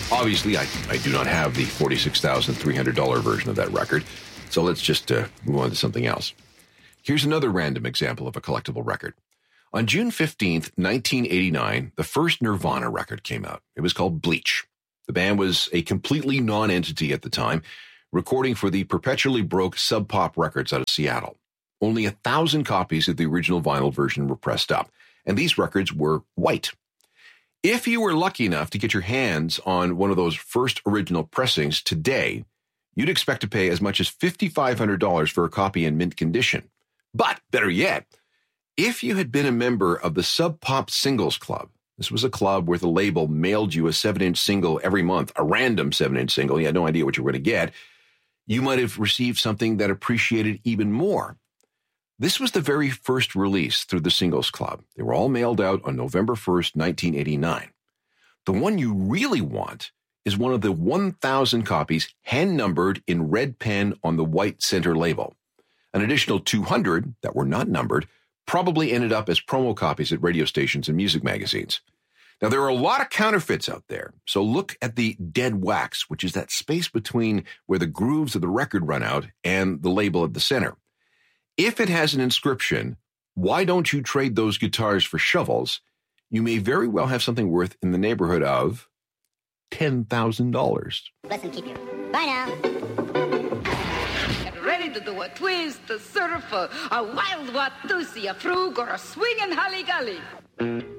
Obviously, I do not have the $46,300 version of that record, so let's just move on to something else. Here's another random example of a collectible record. On June 15th, 1989, the first Nirvana record came out. It was called Bleach. The band was a completely non-entity at the time, recording for the perpetually broke Sub Pop Records out of Seattle. Only 1,000 copies of the original vinyl version were pressed up, and these records were white. If you were lucky enough to get your hands on one of those first original pressings today, you'd expect to pay as much as $5,500 for a copy in mint condition. But, better yet, if you had been a member of the Sub Pop Singles Club, this was a club where the label mailed you a 7-inch single every month, a random 7-inch single, you had no idea what you were going to get, you might have received something that appreciated even more. This was the very first release through the Singles Club. They were all mailed out on November 1st, 1989. The one you really want is one of the 1,000 copies hand-numbered in red pen on the white center label. An additional 200 that were not numbered probably ended up as promo copies at radio stations and music magazines. Now, there are a lot of counterfeits out there, so look at the dead wax, which is that space between where the grooves of the record run out and the label at the center. If it has an inscription, "Why don't you trade those guitars for shovels?" you may very well have something worth in the neighborhood of $10,000. Bless and keep you. Bye now. Get ready to do a twist, a surf, a wild watusi, a frug, or a swingin' holly-golly.